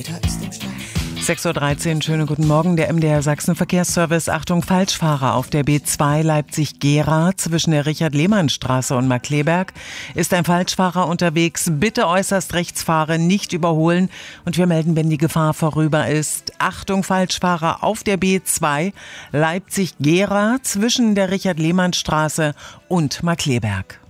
jeder ist im Stau. 6.13 Uhr, schönen guten Morgen. Der MDR Sachsen Verkehrsservice. Achtung, Falschfahrer auf der B2 Leipzig-Gera zwischen der Richard-Lehmann-Straße und Markkleeberg ist ein Falschfahrer unterwegs. Bitte äußerst rechts fahren, nicht überholen. Und wir melden, wenn die Gefahr vorüber ist. Achtung, Falschfahrer auf der B2 Leipzig-Gera zwischen der Richard-Lehmann-Straße und Markkleeberg.